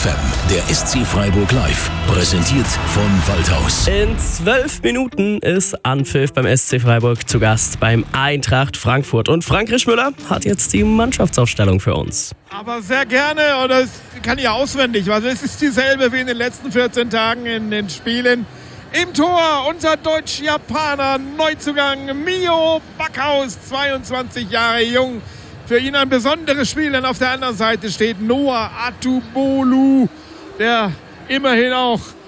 FM, der SC Freiburg Live, präsentiert von Waldhaus. In 12 Minuten ist Anpfiff beim SC Freiburg zu Gast beim Eintracht Frankfurt. Und Frank Rischmüller hat jetzt die Mannschaftsaufstellung für uns. Aber sehr gerne, und das kann ich auswendig, weil es ist dieselbe wie in den letzten 14 Tagen in den Spielen. Im Tor unser Deutsch-Japaner Neuzugang Mio Backhaus, 22 Jahre jung. Für ihn ein besonderes Spiel, denn auf der anderen Seite steht Noah Atubolu, der immerhin auch